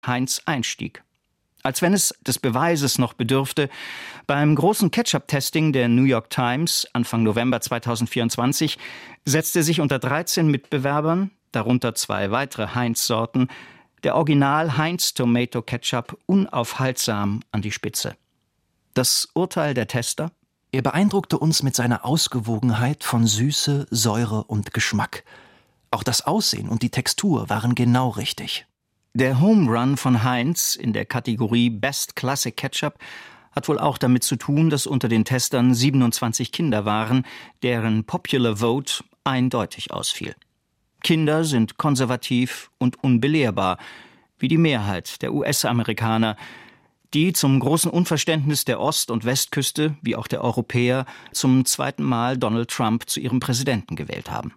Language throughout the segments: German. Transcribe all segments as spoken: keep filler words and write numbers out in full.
Heinz einstieg. Als wenn es des Beweises noch bedürfte, beim großen Ketchup-Testing der New York Times Anfang November zweitausendvierundzwanzig setzte sich unter dreizehn Mitbewerbern, darunter zwei weitere Heinz-Sorten, der Original Heinz Tomato Ketchup unaufhaltsam an die Spitze. Das Urteil der Tester? Er beeindruckte uns mit seiner Ausgewogenheit von Süße, Säure und Geschmack. Auch das Aussehen und die Textur waren genau richtig. Der Home Run von Heinz in der Kategorie Best Classic Ketchup hat wohl auch damit zu tun, dass unter den Testern siebenundzwanzig Kinder waren, deren Popular Vote eindeutig ausfiel. Kinder sind konservativ und unbelehrbar, wie die Mehrheit der U S-Amerikaner, die zum großen Unverständnis der Ost- und Westküste, wie auch der Europäer, zum zweiten Mal Donald Trump zu ihrem Präsidenten gewählt haben.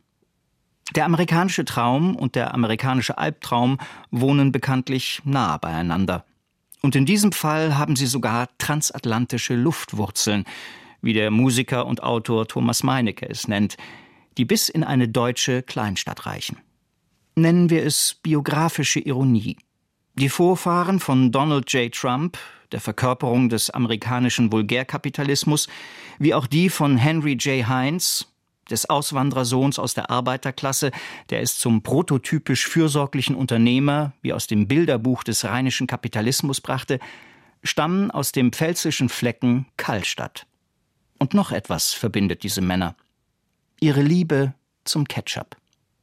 Der amerikanische Traum und der amerikanische Albtraum wohnen bekanntlich nah beieinander. Und in diesem Fall haben sie sogar transatlantische Luftwurzeln, wie der Musiker und Autor Thomas Meinecke es nennt, die bis in eine deutsche Kleinstadt reichen. Nennen wir es biografische Ironie. Die Vorfahren von Donald J. Trump, der Verkörperung des amerikanischen Vulgärkapitalismus, wie auch die von Henry J. Heinz, des Auswanderersohns aus der Arbeiterklasse, der es zum prototypisch fürsorglichen Unternehmer, wie aus dem Bilderbuch des rheinischen Kapitalismus brachte, stammen aus dem pfälzischen Flecken Kallstadt. Und noch etwas verbindet diese Männer: ihre Liebe zum Ketchup.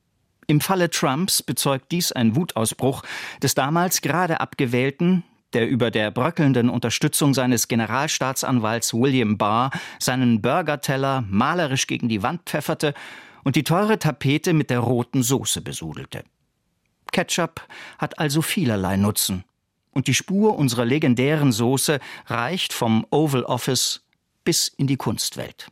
Im Falle Trumps bezeugt dies ein Wutausbruch des damals gerade abgewählten, der über der bröckelnden Unterstützung seines Generalstaatsanwalts William Barr seinen Burgerteller malerisch gegen die Wand pfefferte und die teure Tapete mit der roten Soße besudelte. Ketchup hat also vielerlei Nutzen. Und die Spur unserer legendären Soße reicht vom Oval Office bis in die Kunstwelt.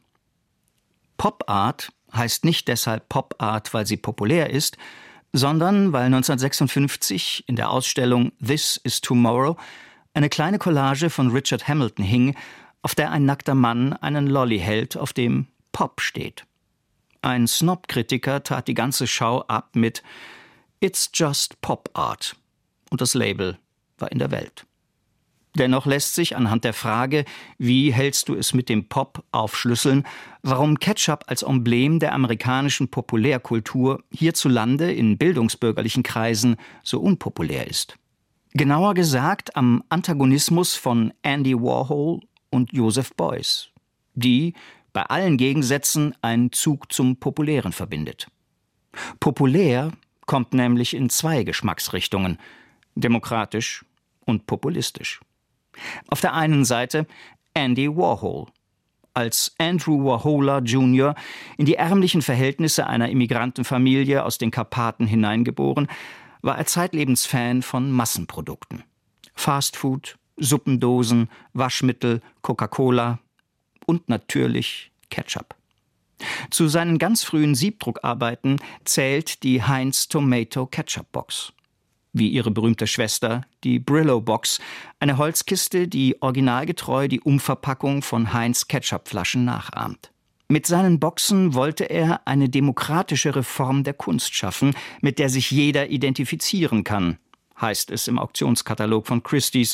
Pop Art heißt nicht deshalb Pop Art, weil sie populär ist, sondern weil neunzehnhundertsechsundfünfzig in der Ausstellung This is Tomorrow eine kleine Collage von Richard Hamilton hing, auf der ein nackter Mann einen Lolli hält, auf dem Pop steht. Ein Snob-Kritiker tat die ganze Schau ab mit It's just Pop Art und das Label war in der Welt. Dennoch lässt sich anhand der Frage, wie hältst du es mit dem Pop, aufschlüsseln, warum Ketchup als Emblem der amerikanischen Populärkultur hierzulande in bildungsbürgerlichen Kreisen so unpopulär ist. Genauer gesagt am Antagonismus von Andy Warhol und Joseph Beuys, die bei allen Gegensätzen einen Zug zum Populären verbindet. Populär kommt nämlich in zwei Geschmacksrichtungen, demokratisch und populistisch. Auf der einen Seite Andy Warhol. Als Andrew Warholer Junior in die ärmlichen Verhältnisse einer Immigrantenfamilie aus den Karpaten hineingeboren, war er zeitlebens Fan von Massenprodukten. Fastfood, Suppendosen, Waschmittel, Coca-Cola und natürlich Ketchup. Zu seinen ganz frühen Siebdruckarbeiten zählt die Heinz Tomato Ketchup Box. Wie ihre berühmte Schwester, die Brillo-Box, eine Holzkiste, die originalgetreu die Umverpackung von Heinz Ketchupflaschen nachahmt. Mit seinen Boxen wollte er eine demokratischere Form der Kunst schaffen, mit der sich jeder identifizieren kann, heißt es im Auktionskatalog von Christie's,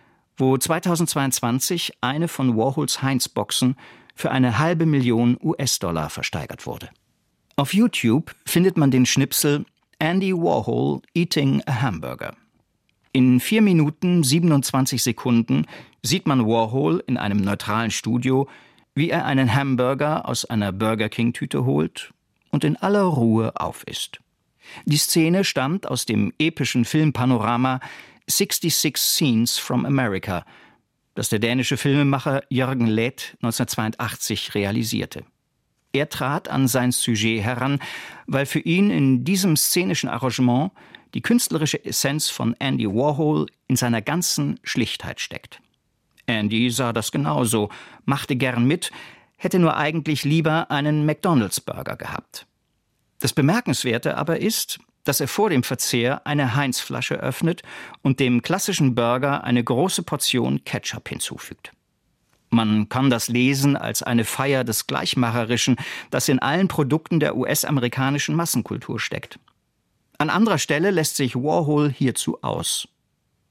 wo zweitausendzweiundzwanzig eine von Warhols Heinz-Boxen für eine halbe Million U S-Dollar versteigert wurde. Auf YouTube findet man den Schnipsel Andy Warhol eating a hamburger. In vier Minuten siebenundzwanzig Sekunden sieht man Warhol in einem neutralen Studio, wie er einen Hamburger aus einer Burger King-Tüte holt und in aller Ruhe aufisst. Die Szene stammt aus dem epischen Filmpanorama sixty-six Scenes from America, das der dänische Filmemacher Jürgen Leth neunzehnhundertzweiundachtzig realisierte. Er trat an sein Sujet heran, weil für ihn in diesem szenischen Arrangement die künstlerische Essenz von Andy Warhol in seiner ganzen Schlichtheit steckt. Andy sah das genauso, machte gern mit, hätte nur eigentlich lieber einen McDonald's-Burger gehabt. Das Bemerkenswerte aber ist, dass er vor dem Verzehr eine Heinz-Flasche öffnet und dem klassischen Burger eine große Portion Ketchup hinzufügt. Man kann das lesen als eine Feier des Gleichmacherischen, das in allen Produkten der U S-amerikanischen Massenkultur steckt. An anderer Stelle lässt sich Warhol hierzu aus.